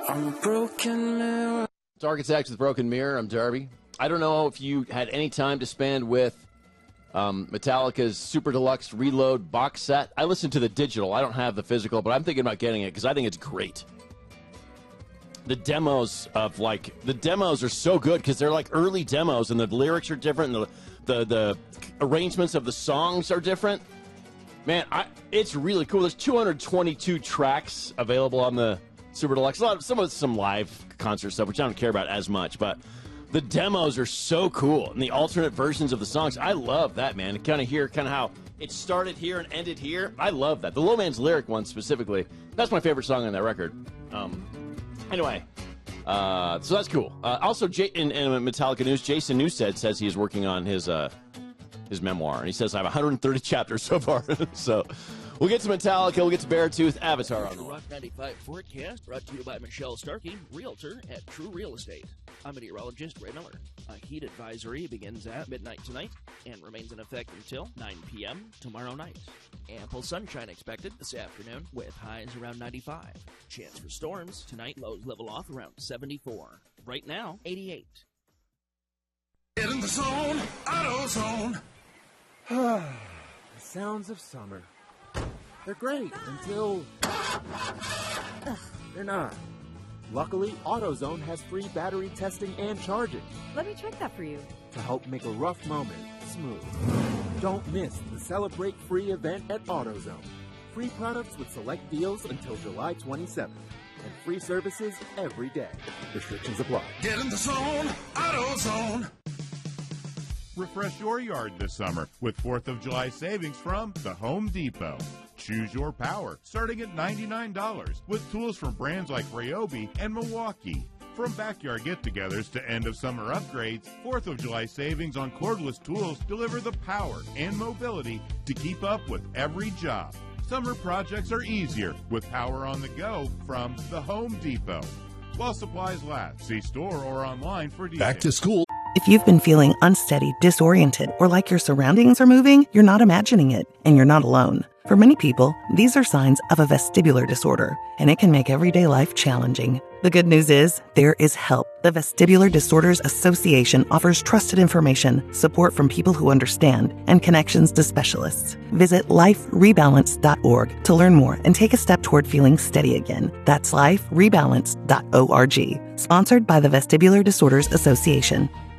I'm a broken mirror. It's Architects with Broken Mirror. I'm Darby. I don't know if you had any time to spend with Metallica's Super Deluxe Reload box set. I listened to the digital. I don't have the physical, but I'm thinking about getting it because I think it's great. The demos are so good because they're like early demos and the lyrics are different and the arrangements of the songs are different. Man, it's really cool. There's 222 tracks available on the Super Deluxe. Some live concert stuff, which I don't care about as much, but the demos are so cool. And the alternate versions of the songs, I love that, man. Kind of how it started here and ended here. I love that. The Low Man's Lyric one specifically, that's my favorite song on that record. Anyway, so that's cool. Also, in Metallica news, Jason Newsted says he is working on his memoir, and he says I have 130 chapters so far. So we'll get to Metallica, we'll get to Beartooth, Avatar on the Rock 95 forecast brought to you by Michelle Starkey, Realtor at True Real Estate. I'm meteorologist Ray Miller. A heat advisory begins at midnight tonight and remains in effect until 9 p.m. tomorrow night. Ample sunshine expected this afternoon with highs around 95. Chance for storms tonight, lows level off around 74. Right now, 88. Get in the zone, AutoZone. The sounds of summer. They're great until they're not. Luckily, AutoZone has free battery testing and charging Let me check that for you. to help make a rough moment smooth. Don't miss the Celebrate Free event at AutoZone. Free products with select deals until July 27th. And free services every day. Restrictions apply. Get in the zone, AutoZone. Refresh your yard this summer with 4th of July savings from the Home Depot. Choose your power, starting at $99, with tools from brands like Ryobi and Milwaukee. From backyard get-togethers to end-of-summer upgrades, 4th of July savings on cordless tools deliver the power and mobility to keep up with every job. Summer projects are easier with power on the go from the Home Depot. While supplies last, see store or online for details. Back to school. If you've been feeling unsteady, disoriented, or like your surroundings are moving, you're not imagining it, and you're not alone. For many people, these are signs of a vestibular disorder, and it can make everyday life challenging. The good news is, there is help. The Vestibular Disorders Association offers trusted information, support from people who understand, and connections to specialists. Visit liferebalance.org to learn more and take a step toward feeling steady again. That's liferebalance.org. Sponsored by the Vestibular Disorders Association.